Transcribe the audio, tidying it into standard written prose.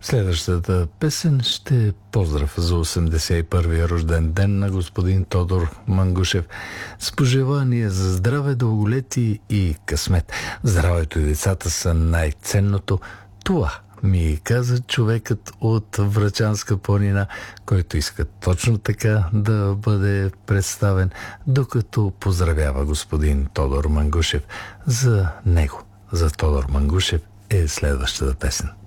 Следващата песен ще е поздрав за 81-я рожден ден на господин Тодор Мангушев с пожелание за здраве, дълголетие и късмет. Здравето и децата са най-ценното. Това ми каза човекът от Врачанска планина, който иска точно така да бъде представен, докато поздравява господин Тодор Мангушев. За него, за Тодор Мангушев, е следващата песен.